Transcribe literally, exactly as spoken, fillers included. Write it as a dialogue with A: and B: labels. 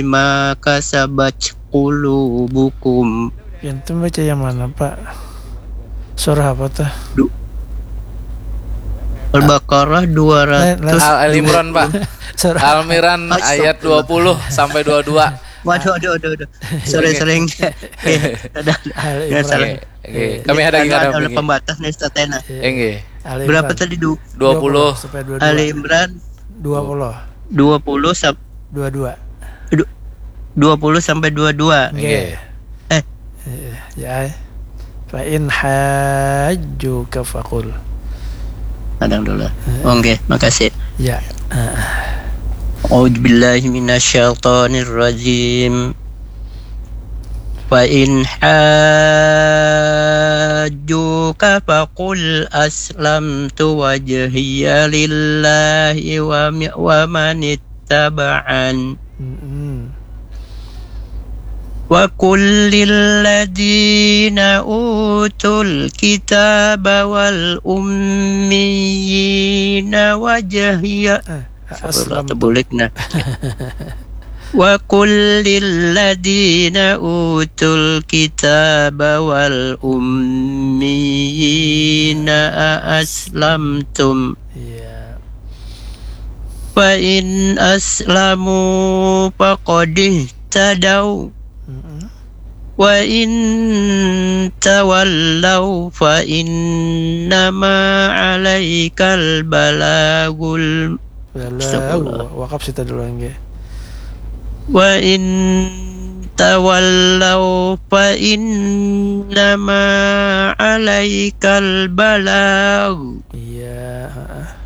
A: ma kasabat qulubukum.
B: Itu baca yang mana Pak? Surah apa tuh?
A: Du- Al-Baqarah dua ratus.
C: Al Imran Pak.
B: Surah
C: Al-Miran ayat dua puluh sampai dua puluh dua.
A: Waduh, waduh, waduh, waduh. Sorry, sering. Ada,
B: Al
A: nggak salah.
B: Imran.
C: Oke, kami ada
A: Ada,
C: ada
A: ada pembatas nih Statena.
C: Enggak.
B: Al
A: Berapa
B: Imran.
A: tadi du?
C: dua puluh.
B: Sampai
A: Ali
B: dua puluh dua.
A: Imran
B: dua puluh.
A: dua puluh sampai
B: dua puluh dua.
A: dua puluh sampai dua puluh dua.
B: Nggih.
A: Eh,
B: Ya. Fa in hajjuka faqul.
A: kadang dulu. Oke, makasih.
B: Ya.
A: A'udzu billahi minasyaitonir rajim. Fa in hajjuka faqul aslamtu wajhiya lillahi wa mi- wa man ittaba'an.
B: Mm-mm.
A: Wa kullil ladina utul kitaba wal ummiyina wajhiya
B: Aslam.
A: Tabulikna. Wa kullil ladina utul kitaba wal ummiyina aslamtum.
B: Iya.
A: Fa in aslamu faqad ihtadaw
B: Mm-mm.
A: wa in tawallaw fa innama 'alaikal balagul.
B: Bala wakaf sita dulu nggih.
A: Wa in tawallaw fa innama 'alaikal balag.
B: Iya, heeh.